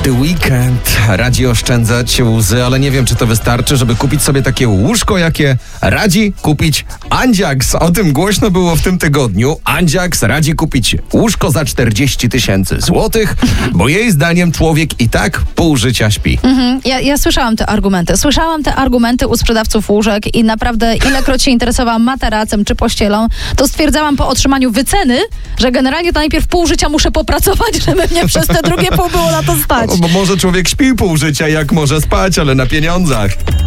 The Weeknd radzi oszczędzać łzy, ale nie wiem, czy to wystarczy, żeby kupić sobie takie łóżko, jakie radzi kupić Andziaks. O tym głośno było w tym tygodniu. Andziaks radzi kupić łóżko za 40 000 złotych, bo jej zdaniem człowiek i tak pół życia śpi. Ja słyszałam te argumenty. Słyszałam te argumenty u sprzedawców łóżek i naprawdę ilekroć się interesowałam materacem czy pościelą, to stwierdzałam po otrzymaniu wyceny, że generalnie to najpierw pół życia muszę popracować, żeby mnie przez te drugie pół było na to stać. Bo może człowiek śpi pół życia, jak może spać, ale na pieniądzach.